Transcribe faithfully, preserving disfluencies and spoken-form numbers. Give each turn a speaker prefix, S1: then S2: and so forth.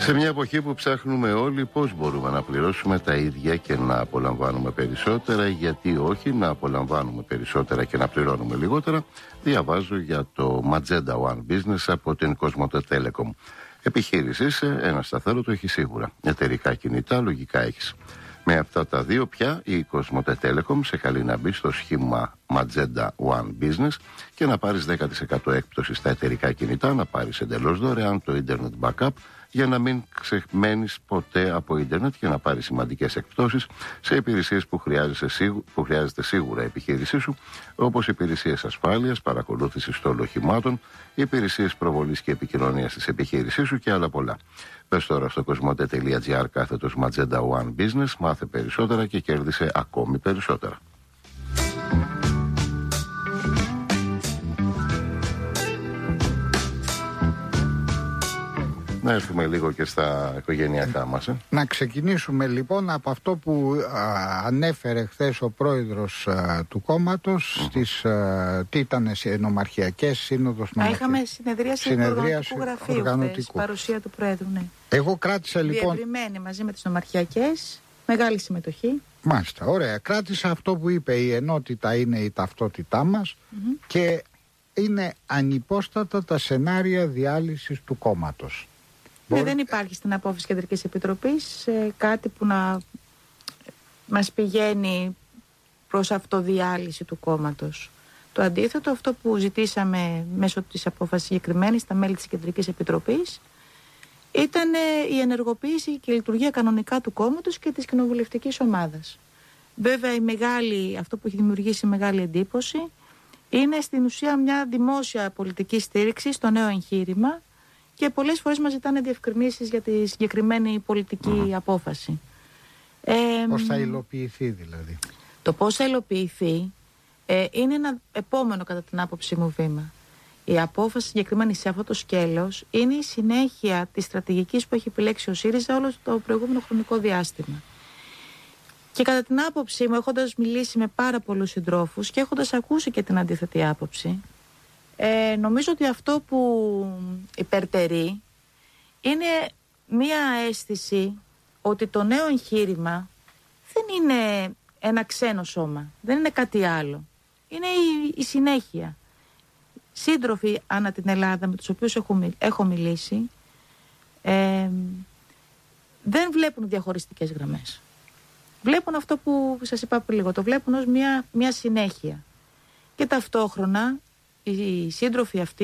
S1: Σε μια εποχή που ψάχνουμε όλοι πώς μπορούμε να πληρώσουμε τα ίδια και να απολαμβάνουμε περισσότερα, γιατί όχι να απολαμβάνουμε περισσότερα και να πληρώνουμε λιγότερα, διαβάζω για το Magenta One Business από την Cosmote Telecom. Επιχείρησης, ένα σταθερό το έχει σίγουρα. Εταιρικά κινητά, λογικά έχεις. Με αυτά τα δύο πια η Cosmote Telecom σε καλεί να μπει στο σχήμα Magenta One Business και να πάρεις δέκα τοις εκατό έκπτωση στα εταιρικά κινητά, να πάρεις εντελώς δωρεάν το Internet Backup για να μην ξεμένεις ποτέ από ίντερνετ και να πάρεις σημαντικές εκπτώσεις σε υπηρεσίες που, που χρειάζεται σίγουρα η επιχείρησή σου, όπως υπηρεσίες ασφάλειας, παρακολούθησης των οχημάτων, υπηρεσίες προβολής και επικοινωνίας της επιχείρησής σου και άλλα πολλά. Πες τώρα στο cosmote.gr κάθετος Magenta One Business, μάθε περισσότερα και κέρδισε ακόμη περισσότερα. Να έρθουμε λίγο και στα οικογενειακά μας. Ε.
S2: Να ξεκινήσουμε λοιπόν από αυτό που α, ανέφερε χθες ο πρόεδρος α, του κόμματος, mm-hmm. στις, α, τι ήταν, νομαρχιακές, σύνοδος νομαρχιακής.
S3: Είχαμε συνεδρίαση του οργανωτικού γραφείου χθες, παρουσία του πρόεδρου, ναι.
S2: Εγώ κράτησα λοιπόν...
S3: Διευρυμένη μαζί με τις νομαρχιακές, μεγάλη συμμετοχή.
S2: Μάλιστα, ωραία. Κράτησα αυτό που είπε, η ενότητα είναι η ταυτότητά μας mm-hmm. και είναι ανυπόστατα τα σενάρια διάλυσης του κόμματος.
S3: Ναι, δεν υπάρχει στην απόφαση Κεντρικής Επιτροπής ε, κάτι που να μας πηγαίνει προς αυτοδιάλυση του κόμματος. Το αντίθετο, αυτό που ζητήσαμε μέσω της απόφασης συγκεκριμένης στα μέλη της Κεντρικής Επιτροπής ήταν ε, η ενεργοποίηση και η λειτουργία κανονικά του κόμματος και της κοινοβουλευτικής ομάδας. Βέβαια, η μεγάλη, αυτό που έχει δημιουργήσει μεγάλη εντύπωση είναι στην ουσία μια δημόσια πολιτική στήριξη στο νέο εγχείρημα. Και πολλές φορές μας ζητάνε διευκρινήσεις για τη συγκεκριμένη πολιτική mm. απόφαση. Ε,
S2: πώς θα υλοποιηθεί δηλαδή?
S3: Το πώς θα υλοποιηθεί ε, είναι ένα επόμενο κατά την άποψή μου βήμα. Η απόφαση συγκεκριμένη σε αυτό το σκέλος είναι η συνέχεια της στρατηγικής που έχει επιλέξει ο ΣΥΡΙΖΑ όλο το προηγούμενο χρονικό διάστημα. Και κατά την άποψή μου, έχοντας μιλήσει με πάρα πολλούς συντρόφους και έχοντας ακούσει και την αντίθετη άποψη, Ε, νομίζω ότι αυτό που υπερτερεί είναι μία αίσθηση ότι το νέο εγχείρημα δεν είναι ένα ξένο σώμα, δεν είναι κάτι άλλο. Είναι η, η συνέχεια. Σύντροφοι ανά την Ελλάδα με τους οποίους έχω, έχω μιλήσει ε, δεν βλέπουν διαχωριστικές γραμμές. Βλέπουν αυτό που σας είπα πριν λίγο, το βλέπουν ως μία, μία συνέχεια. Και ταυτόχρονα οι σύντροφοι αυτοί